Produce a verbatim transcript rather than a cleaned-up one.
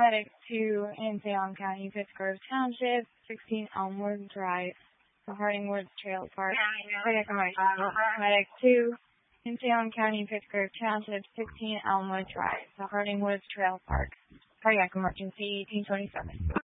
Paramedic two in Salem County, Pittsgrove Township, sixteen Elmwood Drive, the Harding Woods Trail Park. Paramedic two in Salem County, Pittsgrove Township, sixteen Elmwood Drive, the Harding Woods Trail Park. Cardiac emergency, eighteen twenty-seven.